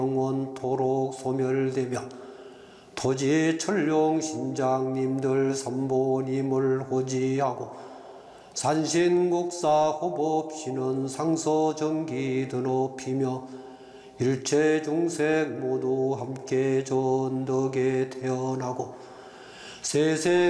영원토록 소멸되며 토지 천룡 신장님들 삼보님을 호지하고 산신국사 호법신은 상서정기 드높이며 일체 중생 모두 함께 전덕에 태어나고 세세